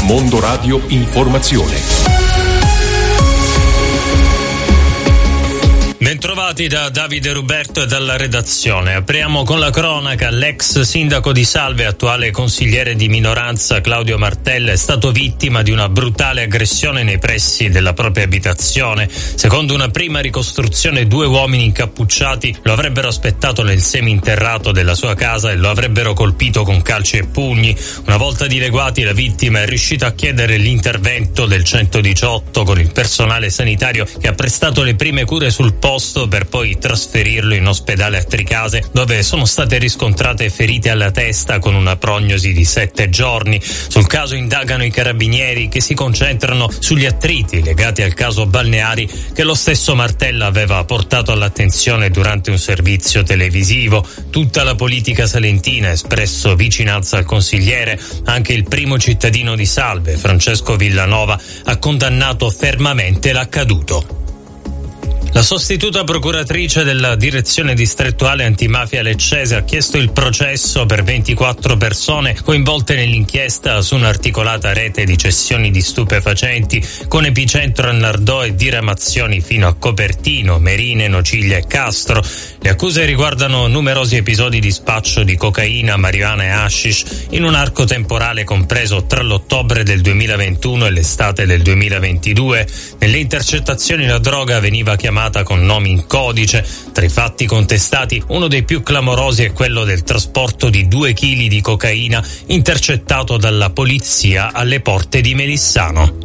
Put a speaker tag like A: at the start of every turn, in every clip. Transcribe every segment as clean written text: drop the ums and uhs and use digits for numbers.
A: Mondo Radio Informazione.
B: Bentrovati da Davide Ruberto e dalla redazione. Apriamo con la cronaca. L'ex sindaco di Salve, attuale consigliere di minoranza Claudio Martella, è stato vittima di una brutale aggressione nei pressi della propria abitazione. Secondo una prima ricostruzione, 2 uomini incappucciati lo avrebbero aspettato nel seminterrato della sua casa e lo avrebbero colpito con calci e pugni. Una volta dileguati, la vittima è riuscita a chiedere l'intervento del 118 con il personale sanitario che ha prestato le prime cure sul posto per poi trasferirlo in ospedale a Tricase, dove sono state riscontrate ferite alla testa con una prognosi di 7 giorni. Sul caso indagano i carabinieri, che si concentrano sugli attriti legati al caso Balneari che lo stesso Martella aveva portato all'attenzione durante un servizio televisivo. Tutta la politica salentina ha espresso vicinanza al consigliere. Anche il primo cittadino di Salve, Francesco Villanova, ha condannato fermamente l'accaduto. La sostituta procuratrice della direzione distrettuale antimafia leccese ha chiesto il processo per 24 persone coinvolte nell'inchiesta su un'articolata rete di cessioni di stupefacenti con epicentro a Nardò e diramazioni fino a Copertino, Merine, Nociglia e Castro. Le accuse riguardano numerosi episodi di spaccio di cocaina, marijuana e hashish in un arco temporale compreso tra l'ottobre del 2021 e l'estate del 2022. Nelle intercettazioni la droga veniva chiamata con nomi in codice. Tra i fatti contestati, uno dei più clamorosi è quello del trasporto di 2 chili di cocaina intercettato dalla polizia alle porte di Melissano.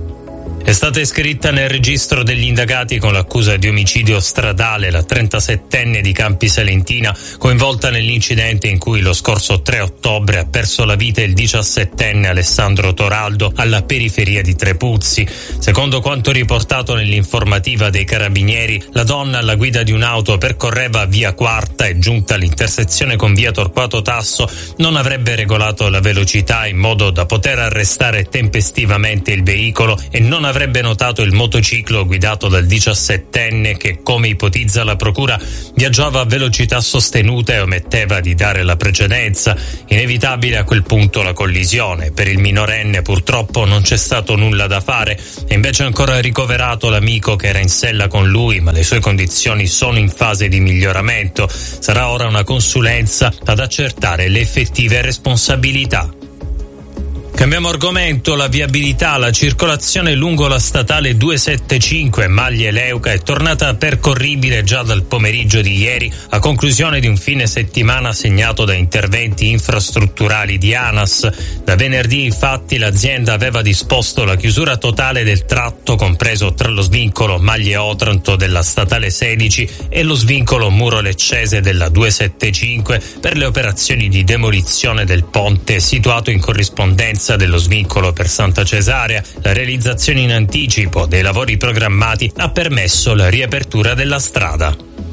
B: È stata iscritta nel registro degli indagati con l'accusa di omicidio stradale la 37enne di Campi Salentina, coinvolta nell'incidente in cui lo scorso 3 ottobre ha perso la vita il 17enne Alessandro Toraldo alla periferia di Trepuzzi. Secondo quanto riportato nell'informativa dei carabinieri, la donna alla guida di un'auto percorreva via Quarta e, giunta all'intersezione con via Torquato Tasso, non avrebbe regolato la velocità in modo da poter arrestare tempestivamente il veicolo e non avrebbe notato il motociclo guidato dal 17enne che, come ipotizza la procura, viaggiava a velocità sostenuta e ometteva di dare la precedenza. Inevitabile a quel punto la collisione. Per il minorenne purtroppo non c'è stato nulla da fare, e invece ancora ricoverato l'amico che era in sella con lui, ma le sue condizioni sono in fase di miglioramento. Sarà ora una consulenza ad accertare le effettive responsabilità. Cambiamo argomento. La viabilità, la circolazione lungo la statale 275 Maglie-Leuca è tornata percorribile già dal pomeriggio di ieri, a conclusione di un fine settimana segnato da interventi infrastrutturali di ANAS. Da venerdì infatti l'azienda aveva disposto la chiusura totale del tratto compreso tra lo svincolo Maglie-Otranto della statale 16 e lo svincolo Muro-Leccese della 275 per le operazioni di demolizione del ponte situato in corrispondenza dello svincolo per Santa Cesarea. La realizzazione in anticipo dei lavori programmati ha permesso la riapertura della strada.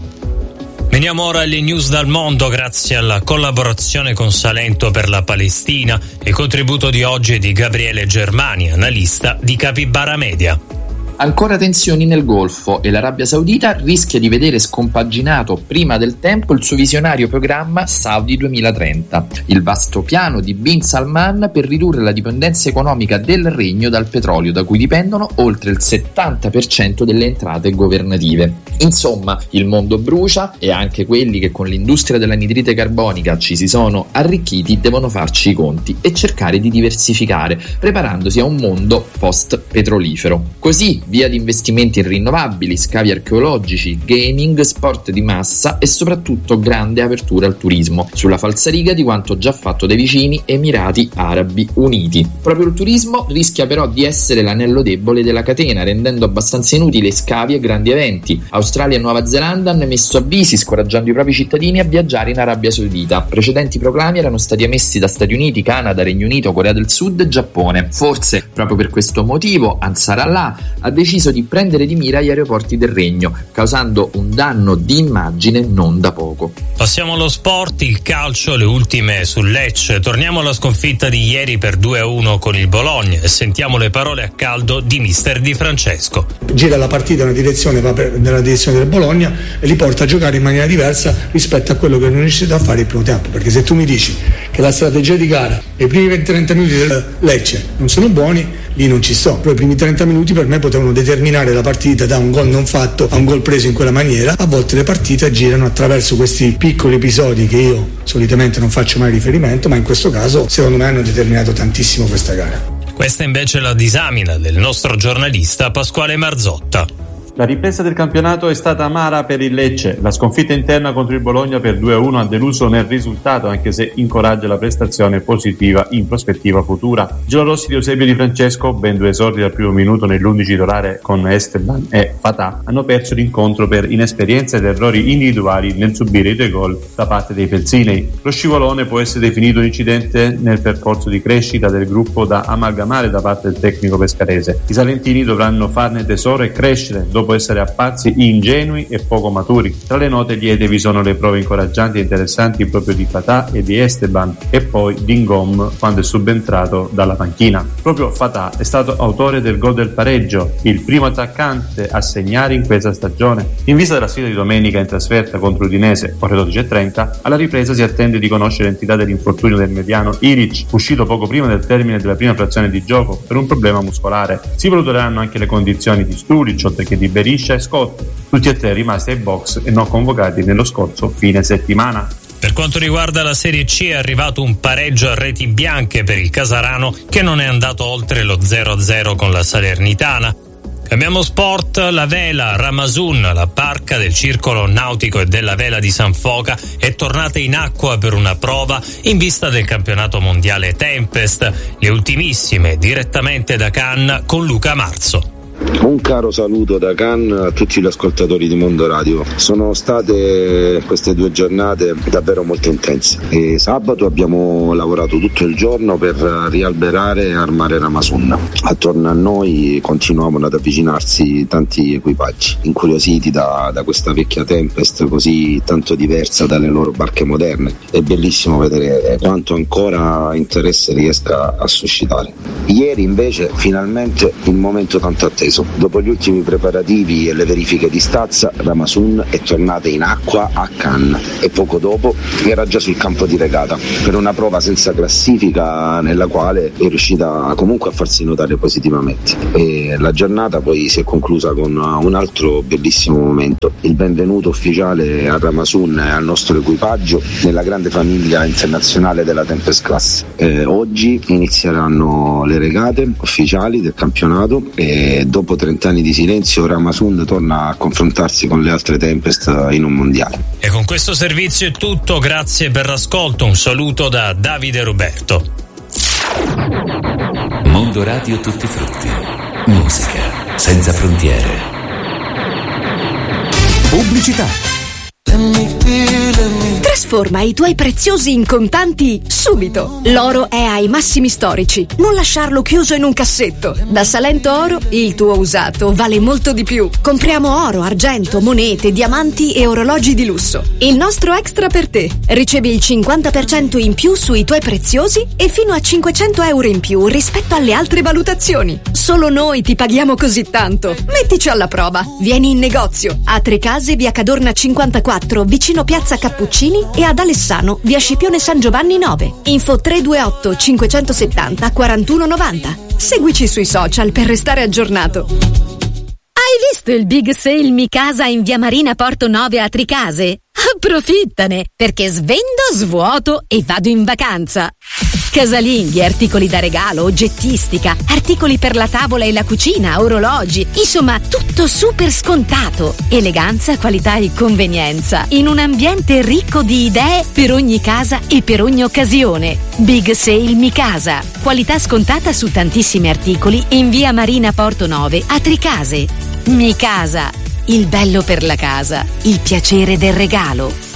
B: Veniamo ora alle news dal mondo, grazie alla collaborazione con Salento per la Palestina. Il contributo di oggi è di Gabriele Germani, analista di Capibara Media.
C: Ancora tensioni nel Golfo e l'Arabia Saudita rischia di vedere scompaginato prima del tempo il suo visionario programma Saudi 2030, il vasto piano di Bin Salman per ridurre la dipendenza economica del regno dal petrolio, da cui dipendono oltre il 70% delle entrate governative. Insomma, il mondo brucia e anche quelli che con l'industria dell'anidride carbonica ci si sono arricchiti devono farci i conti e cercare di diversificare, preparandosi a un mondo post-petrolifero. Così via di investimenti in rinnovabili, scavi archeologici, gaming, sport di massa e soprattutto grande apertura al turismo, sulla falsariga di quanto già fatto dai vicini Emirati Arabi Uniti. Proprio il turismo rischia però di essere l'anello debole della catena, rendendo abbastanza inutili scavi e grandi eventi. Australia e Nuova Zelanda hanno emesso avvisi scoraggiando i propri cittadini a viaggiare in Arabia Saudita. Precedenti proclami erano stati emessi da Stati Uniti, Canada, Regno Unito, Corea del Sud e Giappone. Forse proprio per questo motivo Ansar Allah ha deciso di prendere di mira gli aeroporti del Regno, causando un danno di immagine non da poco.
B: Passiamo allo sport, il calcio, le ultime sul Lecce. Torniamo alla sconfitta di ieri per 2-1 con il Bologna e sentiamo le parole a caldo di mister Di Francesco.
D: Gira la partita nella direzione del Bologna e li porta a giocare in maniera diversa rispetto a quello che non è riuscito a fare il primo tempo, perché se tu mi dici che la strategia di gara e i primi 20-30 minuti del Lecce non sono buoni, lì non ci sto. Però i primi 30 minuti per me potevano determinare la partita da un gol non fatto a un gol preso in quella maniera. A volte le partite girano attraverso questi piccoli episodi che io solitamente non faccio mai riferimento, ma in questo caso secondo me hanno determinato tantissimo questa gara.
B: Questa invece è la disamina del nostro giornalista Pasquale Marzotta.
E: La ripresa del campionato è stata amara per il Lecce. La sconfitta interna contro il Bologna per 2-1 ha deluso nel risultato, anche se incoraggia la prestazione positiva in prospettiva futura. I giallorossi di Eusebio Di Francesco, ben 2 esordi dal primo minuto nell'11 titolare con Esteban e Fatah, hanno perso l'incontro per inesperienza ed errori individuali nel subire i 2 gol da parte dei felsinei. Lo scivolone può essere definito un incidente nel percorso di crescita del gruppo da amalgamare da parte del tecnico pescarese. I salentini dovranno farne tesoro e crescere dopo essere apparsi ingenui e poco maturi. Tra le note liete vi sono le prove incoraggianti e interessanti proprio di Fatah e di Esteban, e poi di Ngom quando è subentrato dalla panchina. Proprio Fatah è stato autore del gol del pareggio, il primo attaccante a segnare in questa stagione. In vista della sfida di domenica in trasferta contro Udinese, ore 12:30, alla ripresa si attende di conoscere l'entità dell'infortunio del mediano Ilic, uscito poco prima del termine della prima frazione di gioco per un problema muscolare. Si valuteranno anche le condizioni di Sturic, oltre che di Beriscia e Scott, tutti e 3 rimasti ai box e non convocati nello scorso fine settimana.
B: Per quanto riguarda la Serie C è arrivato un pareggio a reti bianche per il Casarano, che non è andato oltre lo 0-0 con la Salernitana. Cambiamo sport, la vela Ramazoun, la barca del Circolo Nautico e della Vela di San Foca, è tornata in acqua per una prova in vista del campionato mondiale Tempest. Le ultimissime direttamente da Cannes con Luca Marzo.
F: Un caro saluto da Cannes a tutti gli ascoltatori di Mondo Radio. Sono state queste 2 giornate davvero molto intense e sabato abbiamo lavorato tutto il giorno per rialberare e armare Ramazoun. Attorno a noi continuavano ad avvicinarsi tanti equipaggi incuriositi da questa vecchia Tempest così tanto diversa dalle loro barche moderne. È bellissimo vedere quanto ancora interesse riesca a suscitare. Ieri invece finalmente il momento tanto atteso. Dopo gli ultimi preparativi e le verifiche di stazza, Ramazoun è tornata in acqua a Cannes e poco dopo era già sul campo di regata per una prova senza classifica nella quale è riuscita comunque a farsi notare positivamente. E la giornata poi si è conclusa con un altro bellissimo momento, il benvenuto ufficiale a Ramazoun e al nostro equipaggio nella grande famiglia internazionale della Tempest Class. Oggi inizieranno le regate ufficiali del campionato e dopo 30 anni di silenzio Ramazoun torna a confrontarsi con le altre Tempest in un mondiale.
B: E con questo servizio è tutto, grazie per l'ascolto, un saluto da Davide Roberto.
G: Mondo Radio Tutti Frutti, musica senza frontiere. Pubblicità.
H: Trasforma i tuoi preziosi in contanti subito. L'oro è ai massimi storici. Non lasciarlo chiuso in un cassetto. Da Salento Oro il tuo usato vale molto di più. Compriamo oro, argento, monete, diamanti e orologi di lusso. Il nostro extra per te. Ricevi il 50% in più sui tuoi preziosi e fino a 500 euro in più rispetto alle altre valutazioni. Solo noi ti paghiamo così tanto. Mettici alla prova. Vieni in negozio a Trecase, via Cadorna 54, vicino Piazza Cappuccini, e ad Alessano, via Scipione San Giovanni 9. Info 328 570 4190. Seguici sui social per restare aggiornato.
I: Hai visto il Big Sale Mi Casa in via Marina Porto 9 a Tricase? Approfittane, perché svendo, svuoto e vado in vacanza. Casalinghi, articoli da regalo, oggettistica, articoli per la tavola e la cucina, orologi, insomma tutto super scontato. Eleganza, qualità e convenienza in un ambiente ricco di idee per ogni casa e per ogni occasione. Big Sale Mi Casa, qualità scontata su tantissimi articoli in via Marina Porto 9 a Tricase. Mi Casa, il bello per la casa, il piacere del regalo.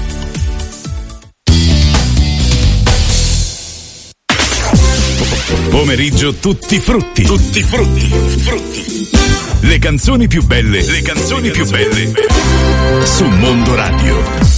J: Pomeriggio tutti frutti. Tutti frutti. Le canzoni più belle su Mondo Radio.